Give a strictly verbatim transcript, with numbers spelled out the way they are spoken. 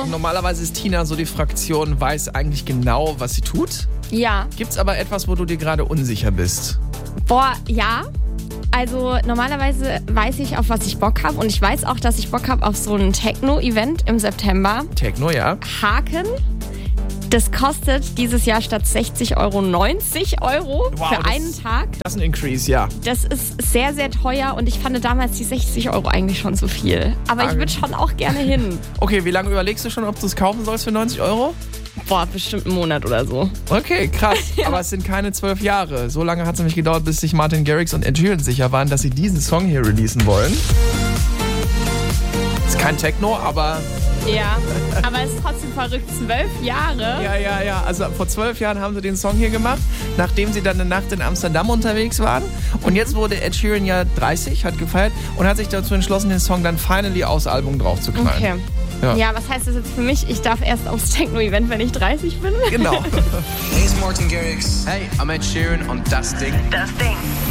Normalerweise ist Tina so die Fraktion, weiß eigentlich genau, was sie tut. Ja. Gibt's aber etwas, wo du dir gerade unsicher bist? Boah, ja. Also normalerweise weiß ich, auf was ich Bock habe. Und ich weiß auch, dass ich Bock habe auf so ein Techno-Event im September. Techno, ja. Haken. Das kostet dieses Jahr statt sechzig Euro neunzig Euro Wow, für das- einen Tag. Das ist ein Increase, ja. Das ist sehr, sehr teuer und ich fand damals die sechzig Euro eigentlich schon zu viel. Aber ich würde schon auch gerne hin. Okay, wie lange überlegst du schon, ob du es kaufen sollst für neunzig Euro? Boah, bestimmt einen Monat oder so. Okay, krass. Aber es sind keine zwölf Jahre. So lange hat es nämlich gedauert, bis sich Martin Garrix und Ed Sheeran sicher waren, dass sie diesen Song hier releasen wollen. Ist kein Techno, aber... Ja, aber es ist trotzdem verrückt. Zwölf Jahre. Ja, ja, ja. Also vor zwölf Jahren haben sie den Song hier gemacht, nachdem sie dann eine Nacht in Amsterdam unterwegs waren. Und jetzt wurde Ed Sheeran ja dreißig, hat gefeiert und hat sich dazu entschlossen, den Song dann finally aufs Album drauf zu knallen. Okay. Ja. Ja, was heißt das jetzt für mich? Ich darf erst aufs Techno-Event, wenn ich dreißig bin? Genau. Hey, it's Martin Garrix. Hey, I'm Ed Sheeran und das Ding. Das Ding.